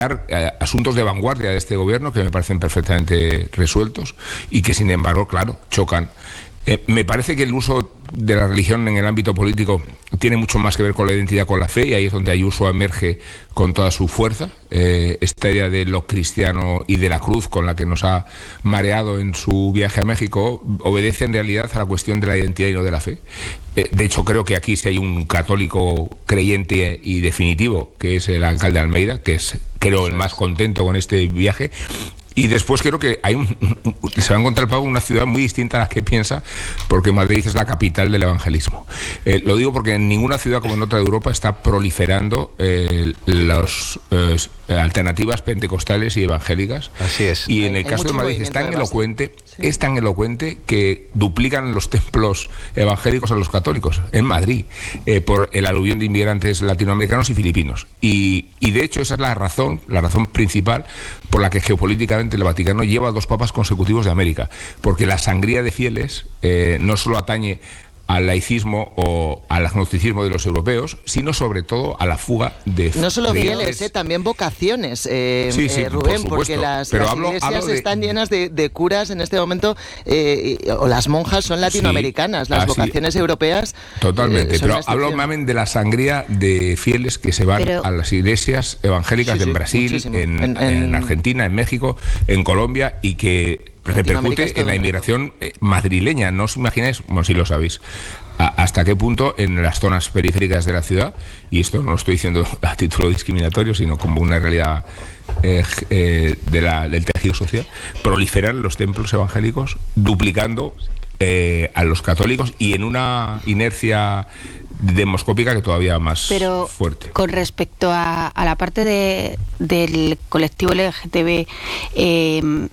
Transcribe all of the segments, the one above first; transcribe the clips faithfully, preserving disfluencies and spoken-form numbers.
eh, asuntos de vanguardia de este gobierno que me parecen perfectamente resueltos y que, sin embargo, claro, chocan. Eh, me parece que el uso de la religión en el ámbito político tiene mucho más que ver con la identidad, con la fe, y ahí es donde Ayuso emerge con toda su fuerza. Eh, esta idea de lo cristiano y de la cruz con la que nos ha mareado en su viaje a México obedece en realidad a la cuestión de la identidad y no de la fe. Eh, de hecho, creo que aquí sí hay un católico creyente y definitivo, que es el alcalde Almeida, que es, creo, el más contento con este viaje. Y después creo que hay un, se va a encontrar el Papa en una ciudad muy distinta a la que piensa, porque Madrid es la capital del evangelismo. Eh, lo digo porque en ninguna ciudad como en otra de Europa está proliferando eh, las eh, alternativas pentecostales y evangélicas. Así es. Y en el caso de Madrid es tan elocuente, sí. es tan elocuente que duplican los templos evangélicos a los católicos en Madrid eh, por el aluvión de inmigrantes latinoamericanos y filipinos. Y, y de hecho esa es la razón, la razón principal por la que geopolíticamente el Vaticano lleva dos papas consecutivos de América, porque la sangría de fieles eh, no solo atañe al laicismo o al agnosticismo de los europeos, sino sobre todo a la fuga de... No solo de fieles, eh, también vocaciones, eh, sí, sí, eh, Rubén, por porque las, Pero las hablo, iglesias hablo de... están llenas de, de curas en este momento, eh, o las monjas son latinoamericanas, sí, las vocaciones europeas... Totalmente, eh, pero hablo mamen de la sangría de fieles que se van pero... a las iglesias evangélicas sí, en sí, Brasil, en, en, en, en Argentina, en México, en Colombia, y que repercute en la inmigración madrileña. No os imagináis, bueno, si lo sabéis, hasta qué punto en las zonas periféricas de la ciudad, y esto no lo estoy diciendo a título discriminatorio, sino como una realidad eh, eh, de la, del tejido social, proliferan los templos evangélicos, duplicando eh, a los católicos y en una inercia demoscópica que todavía más Pero fuerte. Con respecto a, a la parte de, del colectivo L G T B, eh,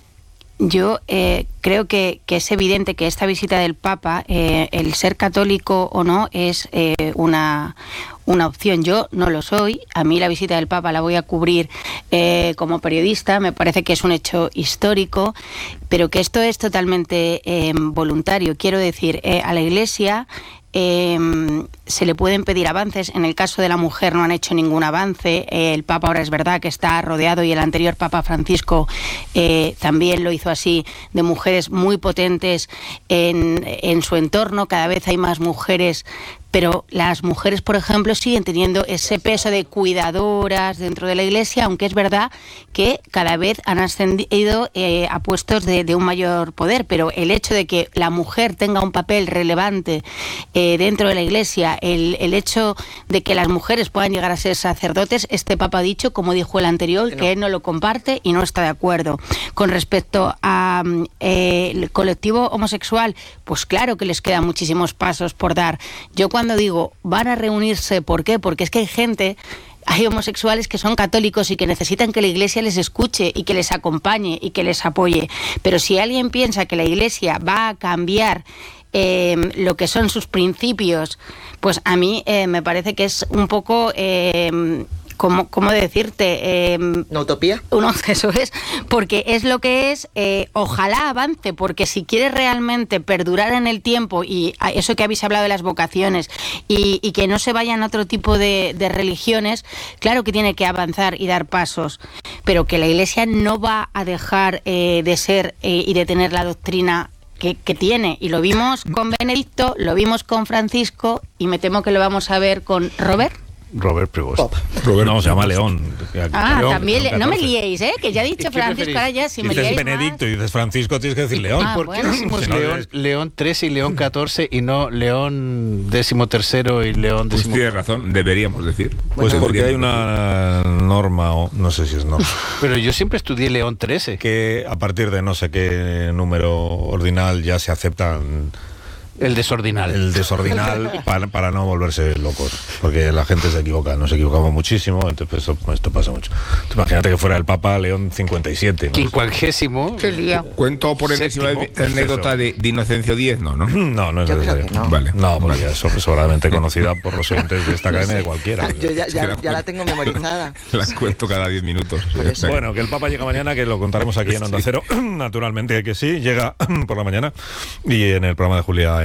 yo eh, creo que, que es evidente que esta visita del Papa, eh, el ser católico o no, es eh, una, una opción. Yo no lo soy. A mí la visita del Papa la voy a cubrir eh, como periodista. Me parece que es un hecho histórico, pero que esto es totalmente eh, voluntario. Quiero decir, eh, a la Iglesia... Eh, se le pueden pedir avances. En el caso de la mujer no han hecho ningún avance. Eh, el Papa ahora es verdad que está rodeado, y el anterior Papa Francisco eh, también lo hizo así, de mujeres muy potentes en, en su entorno. Cada vez hay más mujeres, pero las mujeres, por ejemplo, siguen teniendo ese peso de cuidadoras dentro de la Iglesia, aunque es verdad que cada vez han ascendido eh, a puestos de, de un mayor poder, pero el hecho de que la mujer tenga un papel relevante eh, dentro de la Iglesia, el, el hecho de que las mujeres puedan llegar a ser sacerdotes, este Papa ha dicho, como dijo el anterior, que él no lo comparte y no está de acuerdo. Con respecto al eh, colectivo homosexual, pues claro que les quedan muchísimos pasos por dar. Yo cuando digo van a reunirse, ¿por qué? Porque es que hay gente... Hay homosexuales que son católicos y que necesitan que la Iglesia les escuche y que les acompañe y que les apoye. Pero si alguien piensa que la Iglesia va a cambiar eh, lo que son sus principios, pues a mí eh, me parece que es un poco... Eh, ¿Cómo, cómo decirte? Eh, ¿Una utopía? Uno, eso es, porque es lo que es, eh, ojalá avance, porque si quiere realmente perdurar en el tiempo, y eso que habéis hablado de las vocaciones, y, y que no se vayan a otro tipo de, de religiones, claro que tiene que avanzar y dar pasos, pero que la Iglesia no va a dejar eh, de ser eh, y de tener la doctrina Que, que tiene, y lo vimos con Benedicto, lo vimos con Francisco, y me temo que lo vamos a ver con Robert. Robert Prevost. Robert no, se llama León. Ah, León, también, León no me liéis, ¿eh? Que ya he dicho Francisco, ahora ya si me liéis dices Benedicto más... y dices Francisco, tienes que decir León. Ah, ¿Por qué bueno, decimos si no León, es... León trece y León catorce y no León decimotercero y León Pues decimo... tienes razón, deberíamos decir. Pues bueno, porque hay una norma, o no sé si es norma. Pero yo siempre estudié León trece. Que a partir de no sé qué número ordinal ya se aceptan... El desordinal. El desordinal para, para no volverse locos. Porque la gente se equivoca, nos equivocamos muchísimo, entonces pues, esto, esto pasa mucho. Entonces, imagínate que fuera el Papa León cincuenta y siete. ¿no? Quincuagésimo. Qué lío. Cuento por enésima anécdota de, de Inocencio X, ¿no? No, no, no es necesario. No. Vale. No, porque ya es sobradamente conocida por los oyentes de esta cadena de cualquiera. Yo ya, ya, ya la tengo memorizada. La cuento cada diez minutos. Bueno, que el Papa llega mañana, que lo contaremos aquí en Onda Cero. Naturalmente que sí, llega por la mañana. Y en el programa de Julia en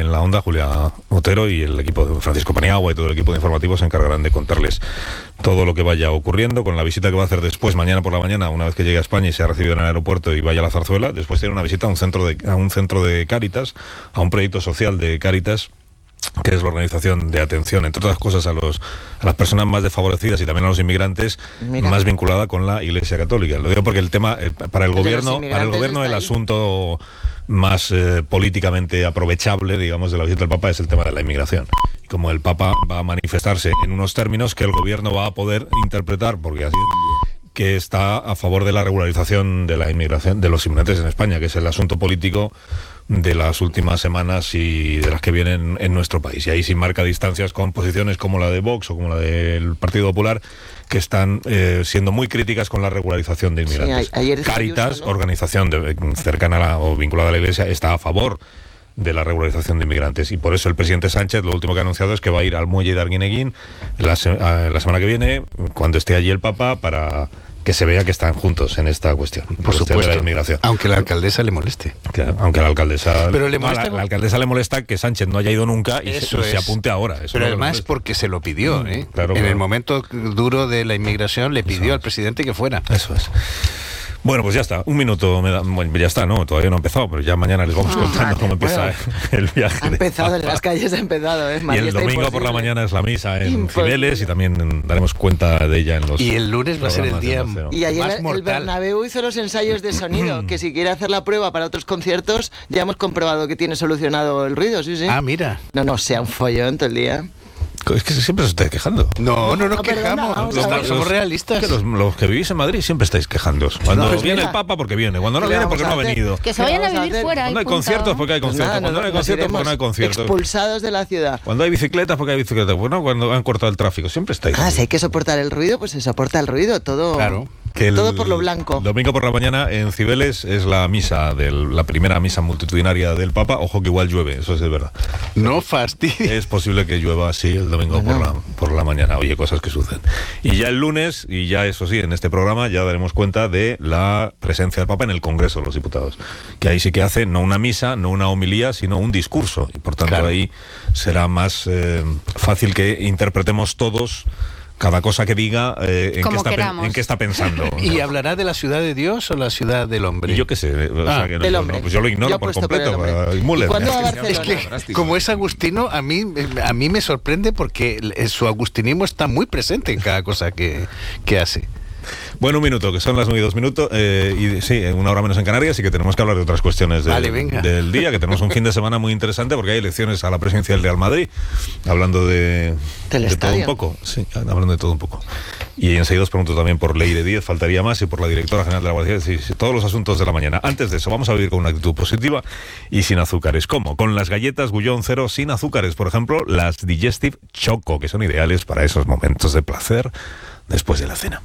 en la onda, Julia Otero y el equipo de Francisco Paniagua y todo el equipo de informativos se encargarán de contarles todo lo que vaya ocurriendo, con la visita que va a hacer después, mañana por la mañana, una vez que llegue a España y se ha recibido en el aeropuerto y vaya a la Zarzuela. Después tiene una visita a un centro de, a un centro de Cáritas, a un proyecto social de Cáritas, que es la organización de atención, entre otras cosas, a los a las personas más desfavorecidas y también a los inmigrantes. Mira, más vinculada con la Iglesia Católica. Lo digo porque el tema, eh, para el gobierno, para el gobierno el asunto más eh, políticamente aprovechable, digamos, de la visita del Papa es el tema de la inmigración. Y como el Papa va a manifestarse en unos términos que el gobierno va a poder interpretar, porque así que está a favor de la regularización de la inmigración, de los inmigrantes en España, que es el asunto político de las últimas semanas y de las que vienen en nuestro país. Y ahí sí marca distancias con posiciones como la de Vox o como la del Partido Popular, que están eh, siendo muy críticas con la regularización de inmigrantes. Sí, ayer Cáritas, ¿no? Organización de, cercana a la, o vinculada a la Iglesia, está a favor de la regularización de inmigrantes, y por eso el presidente Sánchez lo último que ha anunciado es que va a ir al muelle de Arguineguín la, se la semana que viene, cuando esté allí el Papa, para que se vea que están juntos en esta cuestión. Por supuesto, de la inmigración. Aunque la alcaldesa le moleste. Claro, aunque la alcaldesa... Pero le molesta... no, la, la alcaldesa le molesta que Sánchez no haya ido nunca y se, se apunte ahora. Eso Pero además porque se lo pidió, ¿eh? Claro, en claro. el momento duro de la inmigración le pidió eso al presidente que fuera. Eso es. Bueno, pues ya está, un minuto me da, bueno, ya está, no, todavía no ha empezado, pero ya mañana les vamos ah, contando vale, cómo empieza bueno, el viaje. Ha empezado en las calles, ha empezado, ¿eh? Y el domingo por la mañana es la misa en imposible. Cibeles, y también daremos cuenta de ella en los... Y el lunes va a ser el día y ayer más el, mortal. El Bernabéu hizo los ensayos de sonido, que si quiere hacer la prueba para otros conciertos, ya hemos comprobado que tiene solucionado el ruido, sí, sí. Ah, mira. No, no, sea un follón todo el día. Es que siempre os estáis quejando. No, no nos no, quejamos. No, los, los, somos realistas. Que los, los que vivís en Madrid siempre estáis quejándoos. Cuando no, pues viene mira, el Papa, porque viene. Cuando no viene, porque no ha venido. Que se vayan a vivir fuera. Cuando hay conciertos, porque hay conciertos. Pues nada, cuando no hay conciertos, porque no hay conciertos. Expulsados de la ciudad. Cuando hay bicicletas, porque hay bicicletas. Bueno, cuando han cortado el tráfico. Siempre estáis. Ah, si hay que soportar el ruido, pues se soporta el ruido. Todo. Claro. Que el, todo por lo blanco. Domingo por la mañana en Cibeles es la misa, del, la primera misa multitudinaria del Papa. Ojo que igual llueve, eso sí es verdad. No fastidies. Es posible que llueva así el domingo no, por, la, por la mañana. Oye, cosas que suceden. Y ya el lunes, y ya eso sí, en este programa ya daremos cuenta de la presencia del Papa en el Congreso de los Diputados. Que ahí sí que hace no una misa, no una homilía, sino un discurso. Y por tanto claro, ahí será más eh, fácil que interpretemos todos cada cosa que diga, eh, en, qué está, en qué está pensando. ¿Y hablará de la ciudad de Dios o la ciudad del hombre? Y yo qué sé. O ah, sea, que no, del hombre. No, pues yo lo ignoro yo por completo. Por Müller, ¿Cuándo va a es que, como es agustino, a mí, a mí me sorprende porque su agustinismo está muy presente en cada cosa que, que hace. Bueno, un minuto, que son las nueve y dos minutos, eh, y sí, una hora menos en Canarias, y que tenemos que hablar de otras cuestiones de, vale, venga. del día, que tenemos un fin de semana muy interesante porque hay elecciones a la presidencia del Real Madrid, hablando de, de todo un poco, sí, hablando de todo un poco. Y enseguida os pregunto también por Leire Díez, faltaría más, y por la directora general de la Guardia Civil, sí, sí, todos los asuntos de la mañana. Antes de eso, vamos a vivir con una actitud positiva y sin azúcares. ¿Cómo? Con las galletas Gullón Cero sin azúcares, por ejemplo, las Digestive Choco, que son ideales para esos momentos de placer después de la cena.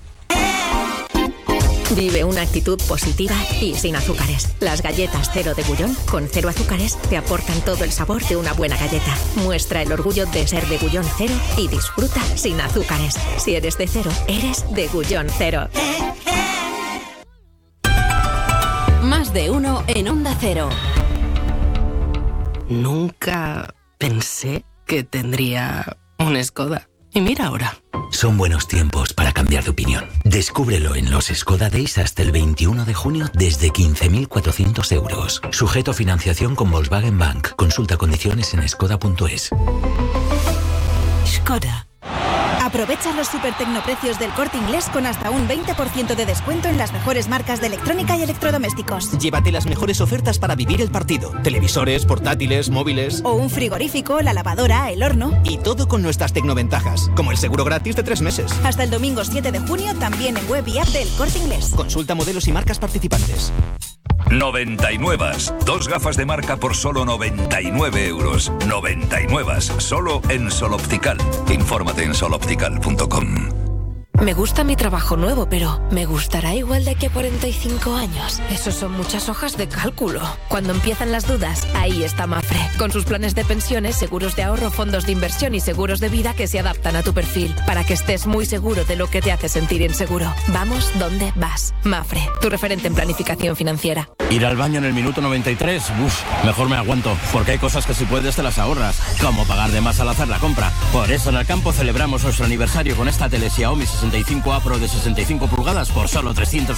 Vive una actitud positiva y sin azúcares. Las galletas Cero de Gullón, con cero azúcares, te aportan todo el sabor de una buena galleta. Muestra el orgullo de ser de Gullón Cero y disfruta sin azúcares. Si eres de cero, eres de Gullón Cero. Más de uno en Onda Cero. Nunca pensé que tendría un Skoda. Y mira ahora. Son buenos tiempos para cambiar de opinión. Descúbrelo en los Skoda Days hasta el veintiuno de junio desde quince mil cuatrocientos euros. Sujeto a financiación con Volkswagen Bank. Consulta condiciones en skoda punto es. Skoda. Aprovecha los super tecnoprecios del Corte Inglés con hasta un veinte por ciento de descuento en las mejores marcas de electrónica y electrodomésticos. Llévate las mejores ofertas para vivir el partido. Televisores, portátiles, móviles... O un frigorífico, la lavadora, el horno... Y todo con nuestras tecnoventajas, como el seguro gratis de tres meses. Hasta el domingo siete de junio, también en web y app del Corte Inglés. Consulta modelos y marcas participantes. noventa y nueve. Dos gafas de marca por solo noventa y nueve euros. noventa y nueve. Solo en Sol Optical. Infórmate en sol optical punto com. Me gusta mi trabajo nuevo, pero ¿me gustará igual de aquí a cuarenta y cinco años? Eso son muchas hojas de cálculo. Cuando empiezan las dudas, ahí está Mafre. Con sus planes de pensiones, seguros de ahorro, fondos de inversión y seguros de vida que se adaptan a tu perfil, para que estés muy seguro de lo que te hace sentir inseguro. Vamos donde vas. Mafre, tu referente en planificación financiera. Ir al baño en el minuto noventa y tres, uff, mejor me aguanto, porque hay cosas que si puedes te las ahorras, como pagar de más al hacer la compra. Por eso en el campo celebramos nuestro aniversario con esta tele Xiaomi sesenta y cinco A Pro de sesenta y cinco pulgadas por solo trescientos